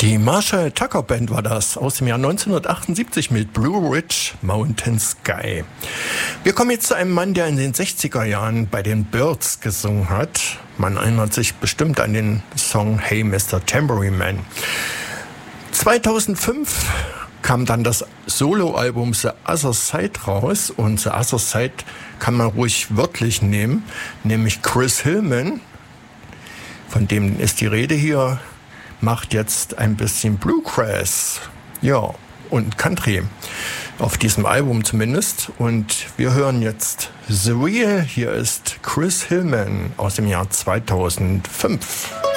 Die Marshall Tucker Band war das aus dem Jahr 1978 mit Blue Ridge Mountain Sky. Wir kommen jetzt zu einem Mann, der in den 60er Jahren bei den Byrds gesungen hat. Man erinnert sich bestimmt an den Song Hey Mr. Tambourine Man. 2005 kam dann das Soloalbum The Other Side raus, und The Other Side kann man ruhig wörtlich nehmen, nämlich Chris Hillman, von dem ist die Rede hier, macht jetzt ein bisschen Bluegrass, ja, und Country, auf diesem Album zumindest. Und wir hören jetzt The Real, hier ist Chris Hillman aus dem Jahr 2005.